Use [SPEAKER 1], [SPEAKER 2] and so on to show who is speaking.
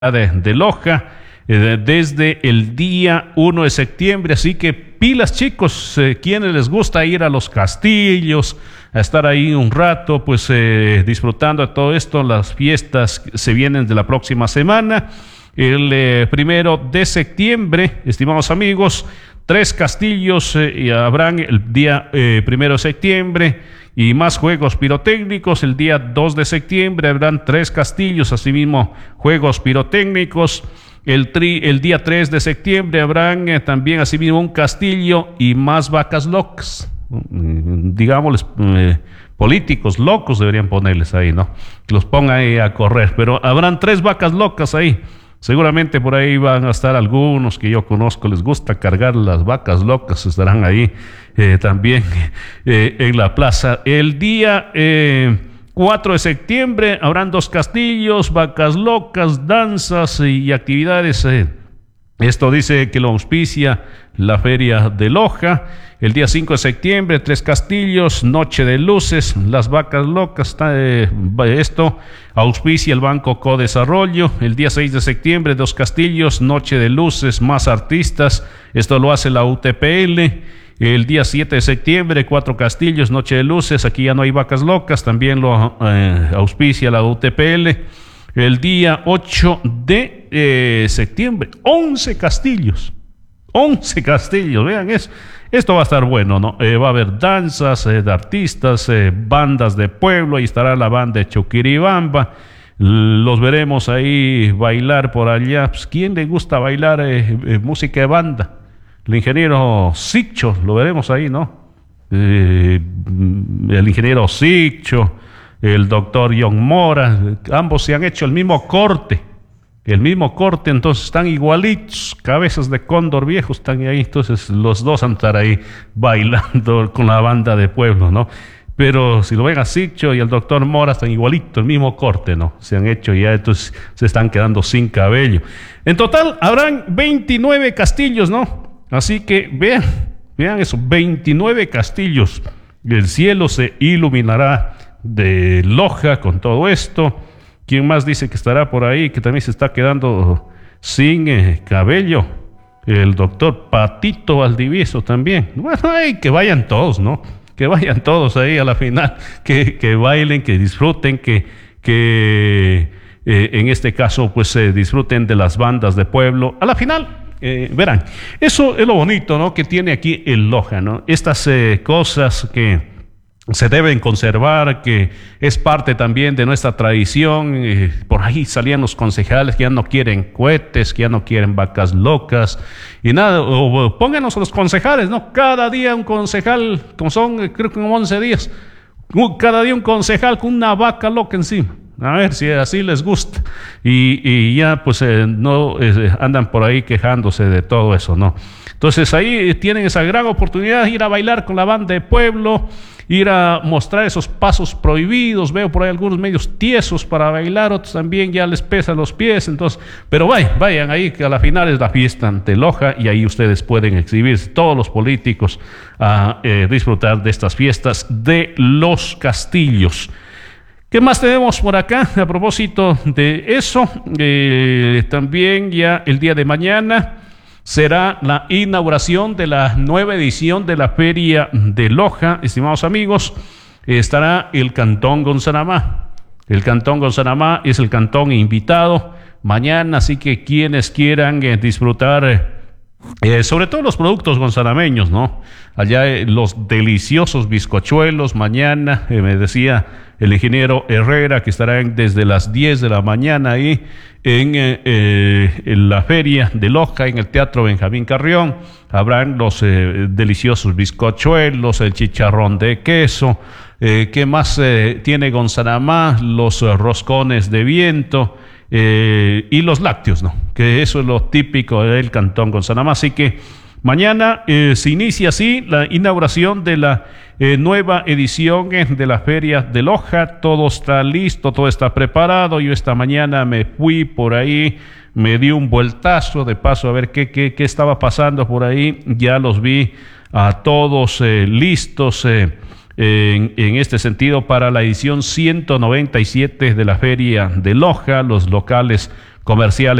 [SPEAKER 1] de Loja desde el día 1 de septiembre, así que pilas chicos, quienes les gusta ir a los castillos, a estar ahí un rato, pues disfrutando de todo esto. Las fiestas se vienen de la próxima semana, el 1 de septiembre, estimados amigos, 3 castillos habrán el día 1 de septiembre, y más juegos pirotécnicos. El día 2 de septiembre habrán 3 castillos, asimismo juegos pirotécnicos. El día 3 de septiembre habrán también asimismo un castillo y más vacas locas, digámosles, políticos locos deberían ponerles ahí, ¿no? Que los pongan ahí a correr, pero habrán 3 vacas locas ahí. Seguramente por ahí van a estar algunos que yo conozco, les gusta cargar las vacas locas, estarán ahí también en la plaza. El día 4 de septiembre habrán 2 castillos, vacas locas, danzas y actividades. Esto dice que lo auspicia la Feria de Loja. El día 5 de septiembre, 3 castillos, noche de luces, las vacas locas. Esto auspicia el Banco Codesarrollo. El día 6 de septiembre, 2 castillos, noche de luces, más artistas. Esto lo hace la UTPL. El día 7 de septiembre, 4 castillos, noche de luces. Aquí ya no hay vacas locas, también lo auspicia la UTPL. El día 8 de septiembre, 11 castillos. 11 castillos, vean eso. Esto va a estar bueno, ¿no? Va a haber danzas de artistas, bandas de pueblo. Ahí estará la banda de Chuquiribamba. Los veremos ahí bailar por allá. Pues, ¿quién le gusta bailar música de banda? El ingeniero Siccho, lo veremos ahí, ¿no? El ingeniero Siccho, el doctor John Mora, ambos se han hecho el mismo corte, entonces están igualitos, cabezas de cóndor viejos están ahí, entonces los dos van a estar ahí bailando con la banda de pueblo, ¿no? Pero si lo ven a Siccho y el doctor Mora están igualitos, el mismo corte, ¿no? Se han hecho ya, entonces se están quedando sin cabello. En total habrán 29 castillos, ¿no? Así que vean eso, 29 castillos. El cielo se iluminará de Loja con todo esto. ¿Quién más dice que estará por ahí, que también se está quedando sin cabello? El doctor Patito Valdivieso también. Bueno, que vayan todos, ¿no? Que vayan todos ahí a la final, que bailen, que disfruten, que en este caso pues disfruten de las bandas de pueblo. A la final, verán, eso es lo bonito, ¿no? Que tiene aquí el Loja, ¿no? Estas cosas que se deben conservar, que es parte también de nuestra tradición. Por ahí salían los concejales que ya no quieren cohetes, que ya no quieren vacas locas y nada, o pónganos a los concejales, ¿no? Cada día un concejal, como son creo que 11 días, cada día un concejal con una vaca loca encima. A ver si así les gusta. Y ya pues no andan por ahí quejándose de todo eso, ¿no? Entonces ahí tienen esa gran oportunidad de ir a bailar con la banda de pueblo, ir a mostrar esos pasos prohibidos. Veo por ahí algunos medios tiesos para bailar, otros también ya les pesan los pies. Entonces, pero vayan ahí, que a la final es la fiesta ante Loja, y ahí ustedes pueden exhibirse, todos los políticos, a disfrutar de estas fiestas de los castillos. ¿Qué más tenemos por acá? A propósito de eso, también ya el día de mañana será la inauguración de la nueva edición de la Feria de Loja, estimados amigos. Estará el Cantón Gonzanamá. El Cantón Gonzanamá es el cantón invitado mañana, así que quienes quieran disfrutar sobre todo los productos gonzanameños, ¿no? Allá los deliciosos bizcochuelos mañana, me decía el ingeniero Herrera que estarán desde las 10 de la mañana ahí en la Feria de Loja, en el Teatro Benjamín Carrión. Habrán los deliciosos bizcochuelos, el chicharrón de queso. ¿Qué más tiene Gonzanamá? Los roscones de viento. Y los lácteos, ¿no? Que eso es lo típico del Cantón Gonzanamá. Así que mañana se inicia así la inauguración de la nueva edición de la Feria de Loja. Todo está listo, todo está preparado. Yo esta mañana me fui por ahí, me di un vueltazo de paso a ver qué estaba pasando por ahí. Ya los vi a todos listos en este sentido para la edición 197 de la Feria de Loja. Los locales comerciales